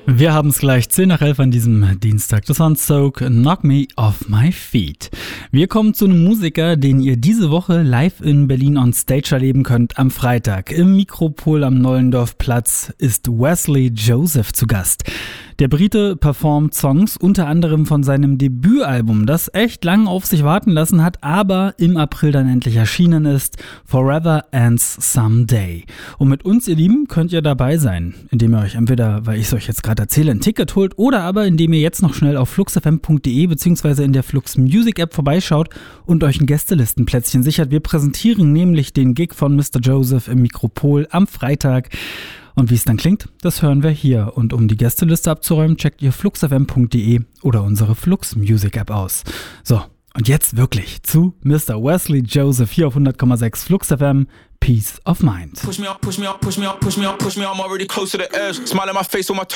Wir haben es gleich 10 nach 11 an diesem Dienstag. Das war ein Soak, Knock Me Off My Feet. Wir kommen zu einem Musiker, den ihr diese Woche live in Berlin on Stage erleben könnt am Freitag. Im Mikropol am Nollendorfplatz ist Wesley Joseph zu Gast. Der Brite performt Songs unter anderem von seinem Debütalbum, das echt lang auf sich warten lassen hat, aber im April dann endlich erschienen ist, Forever Ends Someday. Und mit uns, ihr Lieben, könnt ihr dabei sein, indem ihr euch entweder, weil ich es euch jetzt gerade erzähle, ein Ticket holt oder aber indem ihr jetzt noch schnell auf fluxfm.de bzw. in der Flux Music App vorbeischaut und euch ein Gästelistenplätzchen sichert. Wir präsentieren nämlich den Gig von Mr. Joseph im Mikropol am Freitag. Und wie es dann klingt, das hören wir hier. Und um die Gästeliste abzuräumen, checkt ihr fluxfm.de oder unsere Flux Music App aus. So, und jetzt wirklich zu Mr. Wesley Joseph hier auf 100,6 Flux FM. Peace of Mind. Push me up, push me up, push me up, push me up, push me up. I'm already close to the edge. Smile in my face with my